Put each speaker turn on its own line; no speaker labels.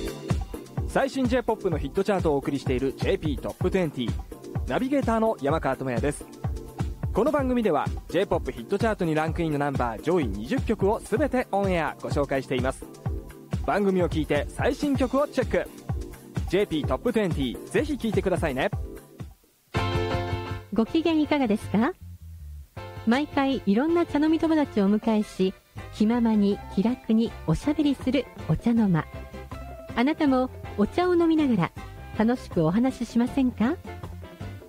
最新 J-POP のヒットチャートをお送りしている JP トップ20、ナビゲーターの山川智也です。この番組では J-POP ヒットチャートにランクインのナンバー上位20曲をすべてオンエアご紹介しています。番組を聞いて最新曲をチェック。 JP トップ20、ぜひ聞いてくださいね。
ご機嫌いかがですか？毎回いろんな茶飲み友達をお迎えし、気ままに気楽におしゃべりするお茶の間。あなたもお茶を飲みながら楽しくお話ししませんか？